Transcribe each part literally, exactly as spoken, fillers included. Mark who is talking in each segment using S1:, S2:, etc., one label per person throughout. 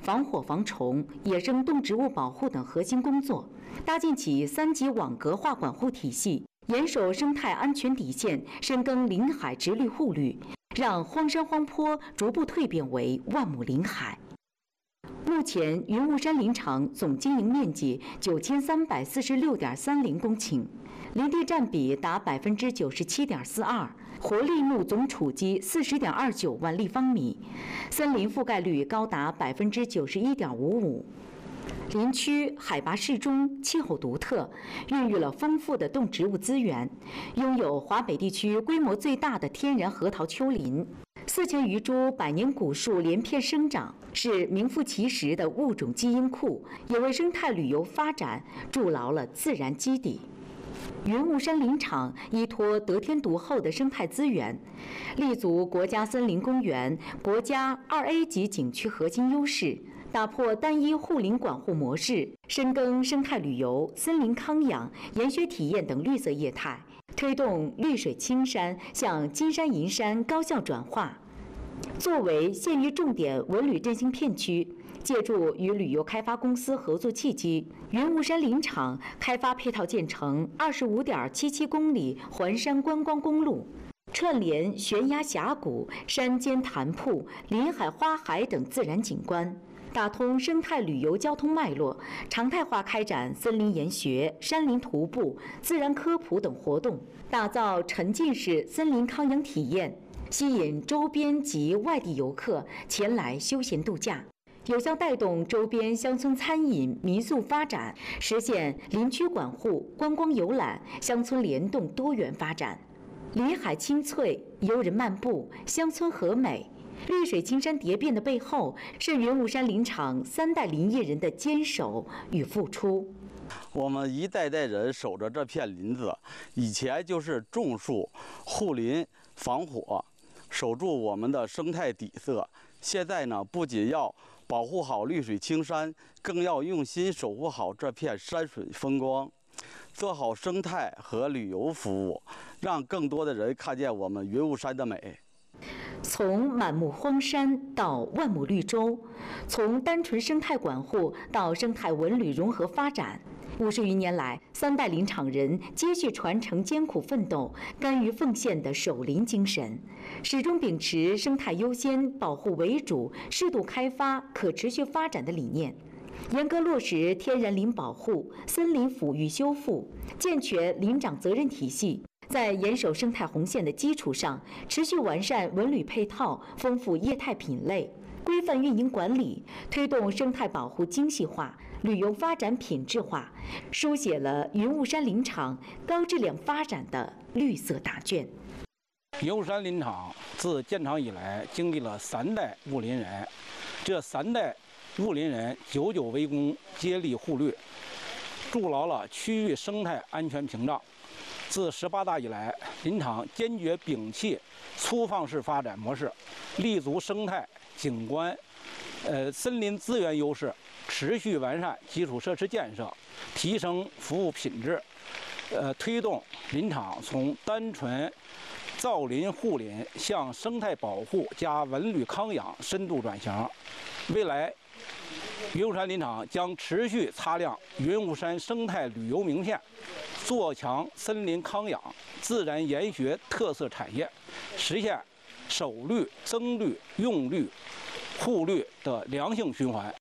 S1: 防火防虫、野生动植物保护等核心工作，搭建起三级网格化管护体系，严守生态安全底线，深耕林海植绿护绿，让荒山荒坡逐步蜕变为万亩林海。目前，云雾山林场总经营面积九千三百四十六点三零公顷，林地占比达百分之九十七点四二，活力木总储积四十点二九万立方米，森林覆盖率高达百分之九十一点五五。林区海拔适中，气候独特，孕育了丰富的动植物资源，拥有华北地区规模最大的天然核桃丘陵。四千余株百年古树连片生长，是名副其实的物种基因库，也为生态旅游发展筑牢了自然基底。云雾山林场依托得天独厚的生态资源，立足国家森林公园、国家二 A 级景区核心优势，打破单一护林管护模式，深耕生态旅游、森林康养、研学体验等绿色业态，推动绿水青山向金山银山高效转化。作为县域重点文旅振兴片区，借助与旅游开发公司合作契机，云雾山林场开发配套建成二十五点七七公里环山观光公路，串联悬崖峡谷、山间潭瀑、林海花海等自然景观，打通生态旅游交通脉络，常态化开展森林研学、山林徒步、自然科普等活动，打造沉浸式森林康养体验，吸引周边及外地游客前来休闲度假，有效带动周边乡村餐饮、民宿发展，实现林区管护、观光游览、乡村联动多元发展。林海清脆，游人漫步，乡村和美。绿水青山蝶变的背后，是云雾山林场三代林业人的坚守与付出。
S2: 我们一代代人守着这片林子，以前就是种树、护林、防火，守住我们的生态底色。现在呢，不仅要保护好绿水青山，更要用心守护好这片山水风光，做好生态和旅游服务，让更多的人看见我们云雾山的美。
S1: 从满目荒山到万亩绿洲，从单纯生态管护到生态文旅融合发展，五十余年来，三代林场人接续传承艰苦奋斗、甘于奉献的守林精神，始终秉持生态优先、保护为主、适度开发、可持续发展的理念。严格落实天然林保护、森林抚育修复，健全林长责任体系，在严守生态红线的基础上，持续完善文旅配套，丰富业态品类，规范运营管理，推动生态保护精细化、旅游发展品质化，书写了云雾山林场高质量发展的绿色答卷。
S3: 云雾山林场自建厂以来，经历了三代雾林人，这三代雾林人久久为功，接力护绿，筑牢了区域生态安全屏障。自十八大以来，林场坚决摒弃粗放式发展模式，立足生态景观、呃森林资源优势，持续完善基础设施建设，提升服务品质，呃推动林场从单纯造林护林向生态保护加文旅康养深度转型。未来，云雾山林场将持续擦亮云雾山生态旅游名片，做强森林康养、自然研学特色产业，实现守绿、增绿、用绿、护绿的良性循环。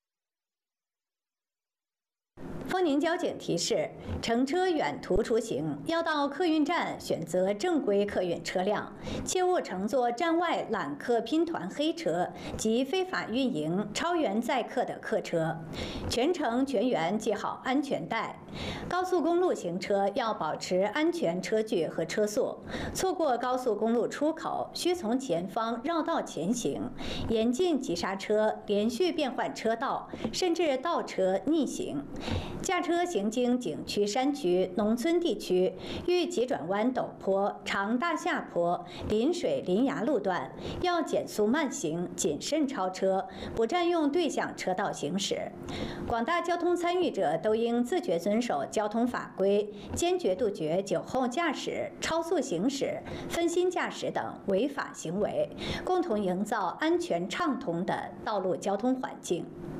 S4: 丰宁交警提示：乘车远途出行要到客运站选择正规客运车辆，切勿乘坐站外揽客拼团黑车及非法运营超员载客的客车。全程全员系好安全带。高速公路行车要保持安全车距和车速，错过高速公路出口需从前方绕道前行，严禁急刹车、连续变换车道，甚至倒车逆行。驾车行经景区、山区、农村地区，遇急转弯、陡坡、长大下坡、临水、临崖路段，要减速慢行，谨慎超车，不占用对向车道行驶。广大交通参与者都应自觉遵守交通法规，坚决杜绝酒后驾驶、超速行驶、分心驾驶等违法行为，共同营造安全畅通的道路交通环境。